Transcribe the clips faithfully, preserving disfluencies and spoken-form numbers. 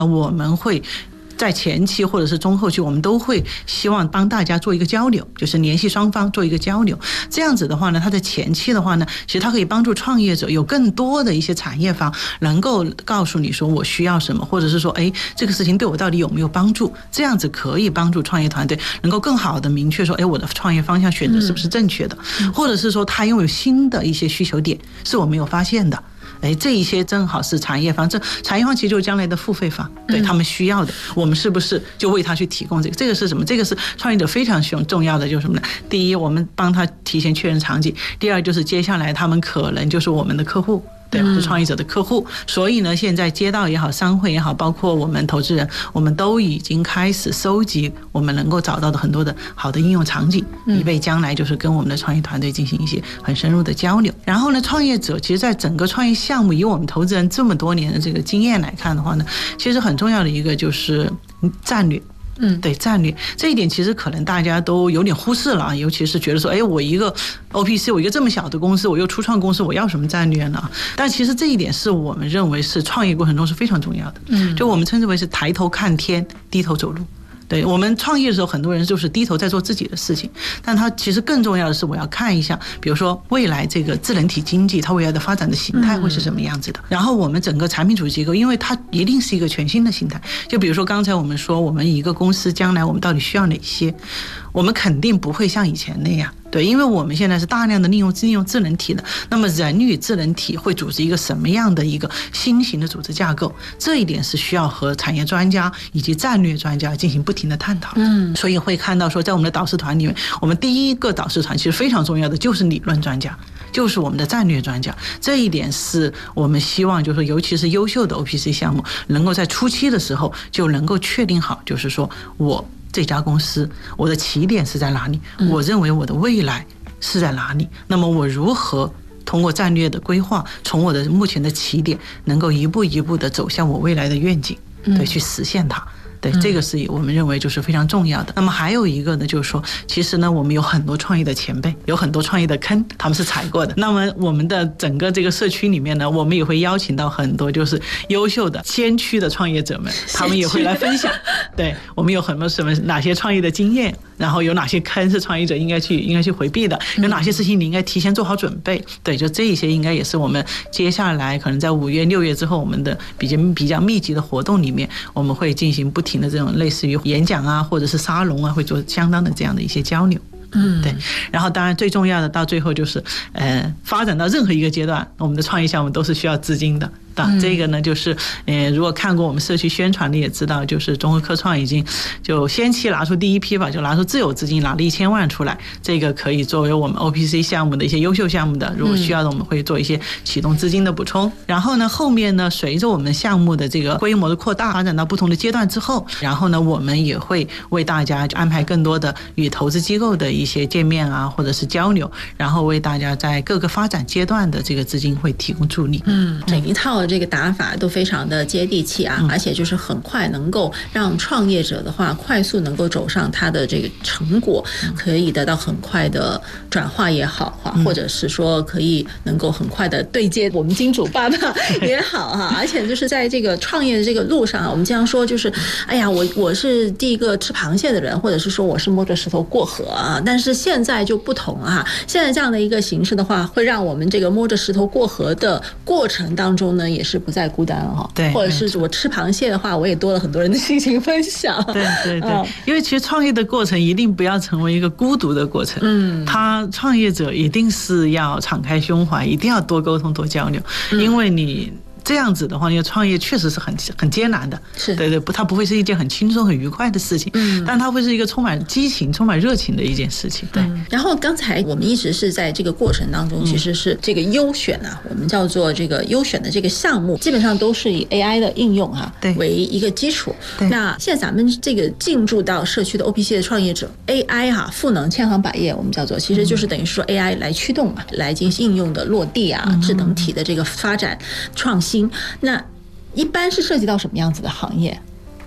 我们会在前期或者是中后期，我们都会希望帮大家做一个交流，就是联系双方做一个交流。这样子的话呢，它在前期的话呢，其实它可以帮助创业者有更多的一些产业方能够告诉你说我需要什么，或者是说，哎，这个事情对我到底有没有帮助？这样子可以帮助创业团队能够更好的明确说，哎，我的创业方向选择是不是正确的，或者是说他拥有新的一些需求点是我没有发现的。哎，这一些正好是产业方，这产业方其实就是将来的付费方，对他们需要的，我们是不是就为他去提供这个？这个是什么？这个是创业者非常重要的，就是什么呢？第一，我们帮他提前确认场景；第二，就是接下来他们可能就是我们的客户。对，是创业者的客户，所以呢，现在街道也好，商会也好，包括我们投资人，我们都已经开始收集我们能够找到的很多的好的应用场景，以备将来就是跟我们的创业团队进行一些很深入的交流。然后呢，创业者其实在整个创业项目，以我们投资人这么多年的这个经验来看的话呢，其实很重要的一个就是战略。嗯，对，战略这一点其实可能大家都有点忽视了啊，尤其是觉得说，哎，我一个 O P C， 我一个这么小的公司，我又初创公司，我要什么战略呢？但其实这一点是我们认为是创业过程中是非常重要的。嗯，就我们称之为是抬头看天，低头走路。对，我们创业的时候，很多人就是低头在做自己的事情，但他其实更重要的是，我要看一下，比如说未来这个智能体经济，它未来的发展的形态会是什么样子的。然后我们整个产品组织结构，因为它一定是一个全新的形态。就比如说刚才我们说，我们一个公司将来我们到底需要哪些，我们肯定不会像以前那样。对，因为我们现在是大量的利用利用智能体的，那么人与智能体会组织一个什么样的一个新型的组织架构？这一点是需要和产业专家以及战略专家进行不停的探讨的。嗯，所以会看到说，在我们的导师团里面，我们第一个导师团其实非常重要的就是理论专家，就是我们的战略专家。这一点是我们希望，就是尤其是优秀的 O P C 项目，能够在初期的时候就能够确定好，就是说我这家公司我的起点是在哪里，我认为我的未来是在哪里，那么我如何通过战略的规划，从我的目前的起点能够一步一步的走向我未来的愿景，对，去实现它。对，这个是我们认为就是非常重要的。那么还有一个呢，就是说，其实呢，我们有很多创业的前辈，有很多创业的坑，他们是踩过的。那么我们的整个这个社区里面呢，我们也会邀请到很多就是优秀的先驱的创业者们，他们也会来分享。对，我们有很多什么哪些创业的经验，然后有哪些坑是创业者应该去应该去回避的，有哪些事情你应该提前做好准备。对，就这一些应该也是我们接下来可能在五月、六月之后，我们的比较比较密集的活动里面，我们会进行不停的这种类似于演讲啊，或者是沙龙啊，会做相当的这样的一些交流。嗯，对。然后当然最重要的到最后就是，呃，发展到任何一个阶段，我们的创业项目都是需要资金的。这个呢，就是呃，如果看过我们社区宣传的也知道，就是综合科创已经就先期拿出第一批吧，就拿出自有资金，拿了一千万出来，这个可以作为我们 O P C 项目的一些优秀项目的，如果需要的我们会做一些启动资金的补充。然后呢，后面呢，随着我们项目的这个规模的扩大，发展到不同的阶段之后，然后呢，我们也会为大家安排更多的与投资机构的一些见面啊，或者是交流，然后为大家在各个发展阶段的这个资金会提供助力。 嗯，整一套这个打法都非常的接地气啊，嗯、而且就是很快能够让创业者的话快速能够走上他的这个成果，可以得到很快的转化也好哈，嗯、或者是说可以能够很快的对接我们金主爸爸也好哈，而且就是在这个创业的这个路上，我们经常说就是，哎呀，我我是第一个吃螃蟹的人，或者是说我是摸着石头过河啊，但是现在就不同啊，现在这样的一个形式的话，会让我们这个摸着石头过河的过程当中呢，也是不再孤单了哈。对，或者是我吃螃蟹的话，我也多了很多人的心情分享。 对对对，嗯、因为其实创业的过程一定不要成为一个孤独的过程。嗯，他创业者一定是要敞开胸怀，一定要多沟通多交流，嗯、因为你。这样子的话，因为创业确实是很很艰难的，是对对，不，它不会是一件很轻松很愉快的事情，嗯，但它会是一个充满激情、充满热情的一件事情，对。 嗯、然后刚才我们一直是在这个过程当中，其实是这个优选啊，我们叫做这个优选的这个项目，基本上都是以 A I 的应用啊为一个基础。那现在咱们这个进驻到社区的 O P C 的创业者 ，A I 哈、啊、赋能千行百业，我们叫做，其实就是等于说 A I 来驱动嘛，来进行应用的落地啊，智能体的这个发展创新。那一般是涉及到什么样子的行业？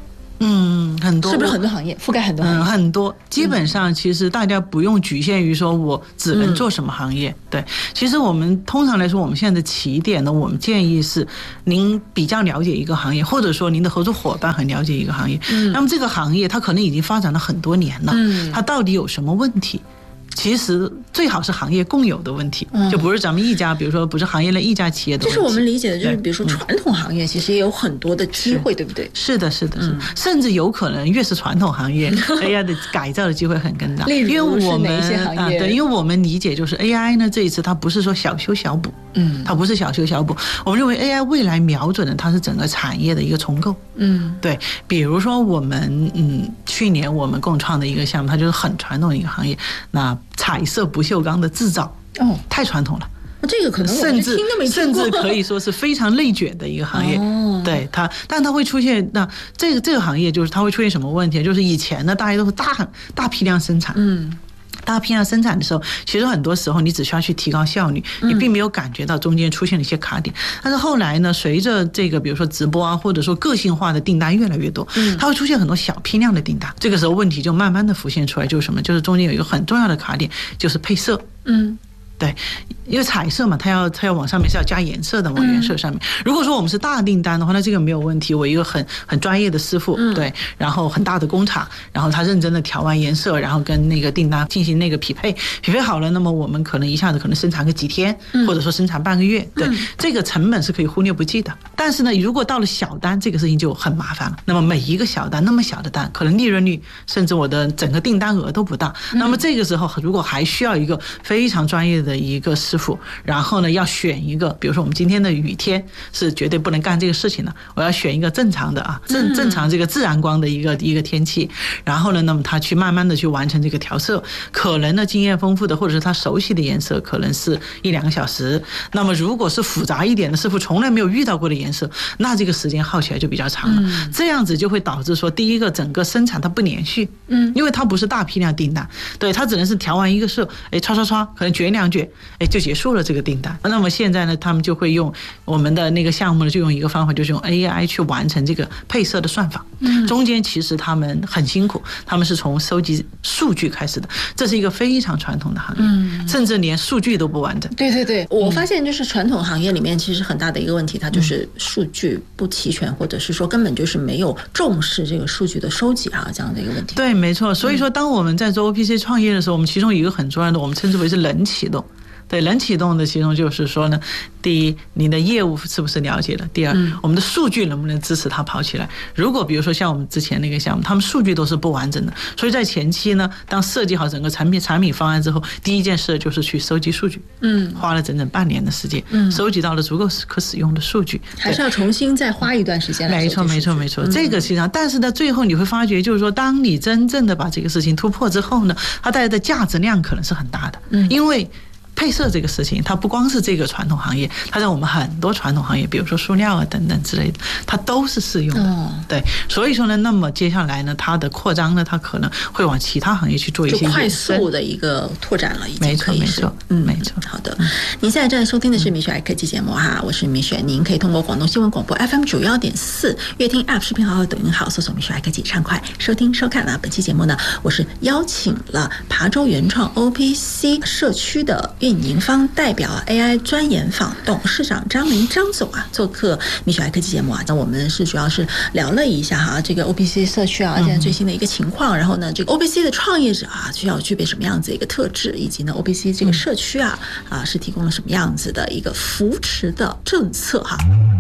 嗯，很多是不是很多行业覆盖很多行业？ 嗯，很多。基本上其实大家不用局限于说我只能做什么行业。嗯、对，其实我们通常来说，我们现在的起点呢，我们建议是您比较了解一个行业，或者说您的合作伙伴很了解一个行业。嗯，那么这个行业它可能已经发展了很多年了，嗯，它到底有什么问题？其实最好是行业共有的问题，就不是咱们一家，比如说不是行业内一家企业的问题。 就是我们理解的，就是比如说传统行业其实也有很多的机会，对不对？ 是的，是的，是的，甚至有可能越是传统行业，A I 的改造的机会很更大。 例如是哪些行业？ 啊，对，因为我们理解就是 A I 呢，这一次它不是说小修小补，嗯，它不是小修小补。我们认为 A I 未来瞄准的它是整个产业的一个重构，嗯，对。比如说我们嗯，去年我们共创的一个项目，它就是很传统的一个行业，那彩色不锈钢的制造，哦，太传统了。 这个可能我们听都没听过， 甚至可以说是非常内卷的一个行业。哦，对它，但它会出现那这个这个行业就是它会出现什么问题？就是以前呢，大家都是大大批量生产，嗯。大批量生产的时候，其实很多时候你只需要去提高效率，你并没有感觉到中间出现了一些卡点。但是后来呢，随着这个比如说直播啊，或者说个性化的订单越来越多，它会出现很多小批量的订单。这个时候问题就慢慢的浮现出来，就是什么？就是中间有一个很重要的卡点，就是配色。嗯。对，因为彩色嘛，它要它要往上面是要加颜色的，往原色上面。如果说我们是大订单的话，那这个没有问题。我一个很很专业的师傅，对，然后很大的工厂，然后他认真的调完颜色，然后跟那个订单进行那个匹配，匹配好了，那么我们可能一下子可能生产个几天，或者说生产半个月，对，这个成本是可以忽略不计的。但是呢，如果到了小单，这个事情就很麻烦了。那么每一个小单那么小的单，可能利润率甚至我的整个订单额都不大。那么这个时候，如果还需要一个非常专业的一个师傅，然后呢要选一个，比如说我们今天的雨天是绝对不能干这个事情的，我要选一个正常的啊正正常这个自然光的一个一个天气，然后呢，那么他去慢慢的去完成这个调色，可能呢经验丰富的或者是他熟悉的颜色，可能是一两个小时。那么如果是复杂一点的师傅从来没有遇到过的颜色，那这个时间耗起来就比较长了。这样子就会导致说，第一个整个生产它不连续，嗯，因为它不是大批量订单，对，它只能是调完一个色，哎，刷刷刷，可能卷两卷。哎，就结束了这个订单。那么现在呢，他们就会用我们的那个项目呢，就用一个方法，就是用 A I 去完成这个配色的算法。嗯，中间其实他们很辛苦，他们是从收集数据开始的，这是一个非常传统的行业，嗯，甚至连数据都不完整。 对对对，我发现就是传统行业里面其实很大的一个问题，它就是数据不齐全，或者是说根本就是没有重视这个数据的收集啊，这样的一个问题。 对，没错。所以说，当我们在做 O P C 创业的时候，我们其中有一个很重要的，我们称之为是冷启动。对，冷启动的其中就是说呢，第一，你的业务是不是了解了？第二，我们的数据能不能支持它跑起来？如果比如说像我们之前那个项目，他们数据都是不完整的，所以在前期呢，当设计好整个产品产品方案之后，第一件事就是去收集数据，嗯，花了整整半年的时间，嗯，收集到了足够可使用的数据， 还是要重新再花一段时间来收集数据。 没错，没错，没错，这个实际上，但是呢，最后你会发觉，就是说，当你真正的把这个事情突破之后呢，它带来的价值量可能是很大的，嗯，因为配色这个事情，它不光是这个传统行业，它在我们很多传统行业，比如说塑料啊等等之类的，它都是适用的。哦、对，所以说呢，那么接下来呢，它的扩张呢，它可能会往其他行业去做一些快速的一个拓展了，已经可以是。 没错，没错，嗯，没错。 好的，您现在正在收听的是米雪爱科技节目哈，我是米雪，您可以通过广东新闻广播 F M 九幺点四、乐听 App、视频号和抖音号搜索米雪爱科技，畅快收听收看啊。本期节目呢，我是邀请了琶洲原创 O P C 社区的运营方代表 A I 专研坊董事长张林张总啊，做客米雪爱科技节目啊。那我们是主要是聊了一下哈，这个 O P C 社区啊，现在最新的一个情况，然后呢，这个 O P C 的创业者啊，需要具备什么样子一个特质，以及呢 O P C 这个社区啊啊是提供了什么样子的一个扶持的政策哈。